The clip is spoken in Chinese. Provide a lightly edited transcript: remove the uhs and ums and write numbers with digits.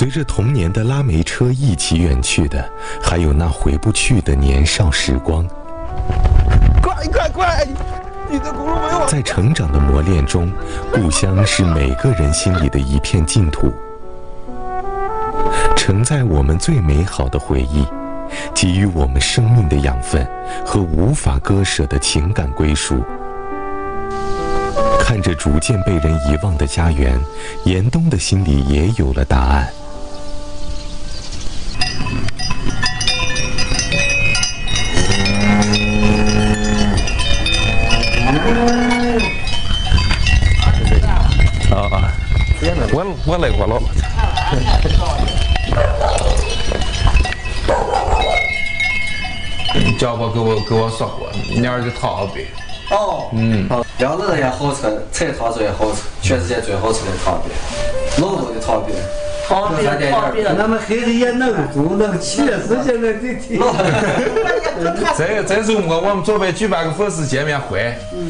随着童年的拉煤车一起远去的，还有那回不去的年少时光。 快！你的轱辘没有。 在成长的磨练中，故乡是每个人心里的一片净土，承载我们最美好的回忆，给予我们生命的养分和无法割舍的情感归属。看着逐渐被人遗忘的家园，严冬的心里也有了答案。 我累过了。叫过给我说过，你儿子掏好背。 两个人也好车，才掏出也好车，全世界最好吃的陶饼，老多的陶饼。 陶饼， 俺们孩子也能煮，能吃，是现在得听。 这周末我们准备举办个粉丝见面会。